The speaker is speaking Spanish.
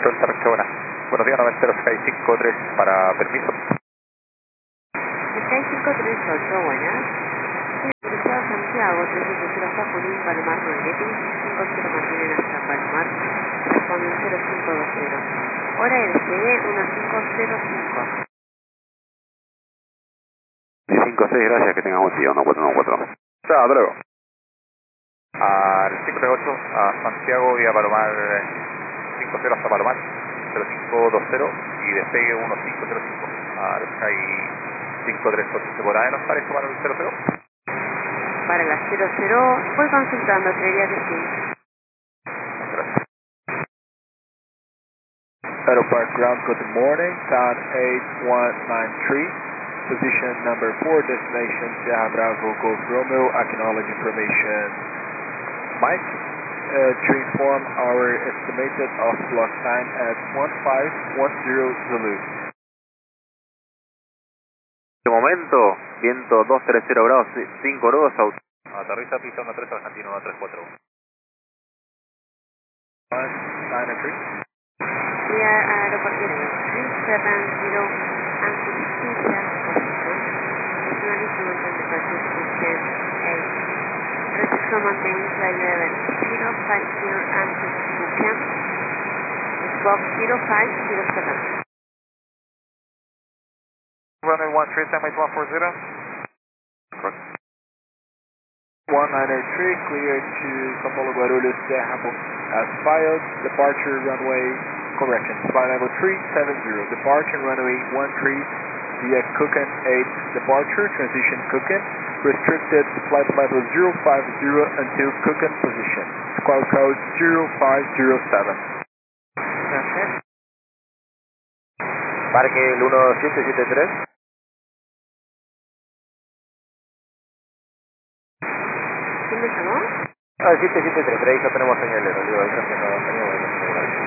Delta Rochona. Buenos días, 90 Sky 53 para permiso. Sky 538, buenas. Cruzado Santiago, 370 hasta Junín, Palomar, Negrete, 50 mantienen hasta Palomar, responden 0520. Hora de despegue 1505. 56, gracias, que tengan buen día, 1414. Chao, hasta luego. Al 538 a Santiago y a Palomar 50 hasta Palomar 0520 y despegue 1505 al Sky 538. ¿Se podrá adelantar esto para el 00? Para la 00, voy consultando, creería que sí. Gracias. Aeropark Ground, good morning, Town 8193, position number 4, destination Sierra Bravo, Golf Romeo, acknowledge information. Mike, to inform our estimated off-block time at 1510 Zulu. De momento, viento 230 grados, 5 nudos, Aterriza pista 13 Argentino 1341. 193. Vía aeroportuario 370 and 16 Nationality Mountain Departure System 8. Restriction maintain flight level 050 and 62 camp. Box 0507. Runway 13, time 140. 193, clear to São Paulo Guarulhos, Serra as filed, departure runway, correction, flight level 370, departure runway 13 via Cooken 8, departure, transition Cooken, restricted flight level 050 until Cooken position, squawk code 0507. Roger. Parque el 1773. ¿Quién me llamó? Ah, 773, ahí ya tenemos señales, digo, ahí ya no teníamos.